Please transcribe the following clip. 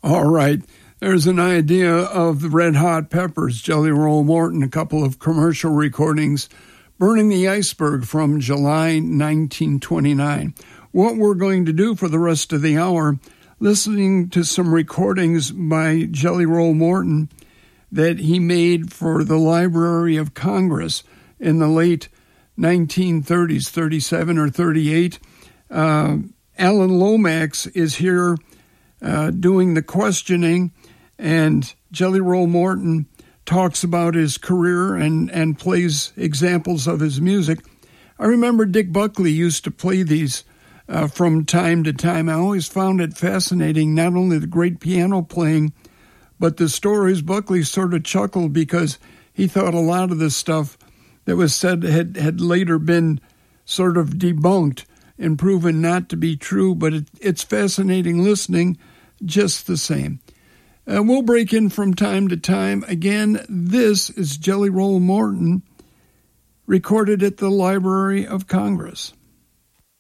All right. There's an idea of the Red Hot Peppers, Jelly Roll Morton, a couple of commercial recordings, Burning the Iceberg from July 1929. What we're going to do for the rest of the hour, listening to some recordings by Jelly Roll Morton that he made for the Library of Congress in the late 1930s, 37 or 38. Alan Lomax is here doing the questioning, and Jelly Roll Morton talks about his career and plays examples of his music. I remember Dick Buckley used to play these from time to time. I always found it fascinating, not only the great piano playing, but the stories. Buckley sort of chuckled because he thought a lot of this stuff that was said had later been sort of debunked and proven not to be true, but it's fascinating listening just the same. We'll break in from time to time. Again, this is Jelly Roll Morton, recorded at the Library of Congress.